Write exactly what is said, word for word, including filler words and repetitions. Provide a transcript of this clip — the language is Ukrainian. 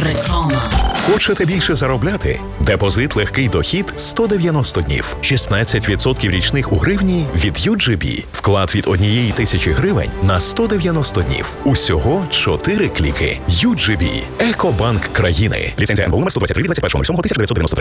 Реклама. Хочете більше заробляти? Депозит легкий дохід сто дев'яносто днів. шістнадцять відсотків річних у гривні від ю джі бі. Вклад від однієї тисячі гривень на сто дев'яносто днів. Усього чотири кліки. ю джі бі. Екобанк країни. Ліцензія ен бе у номер сто двадцять три від двадцять першого лютого тисяча дев'ятсот дев'яносто три.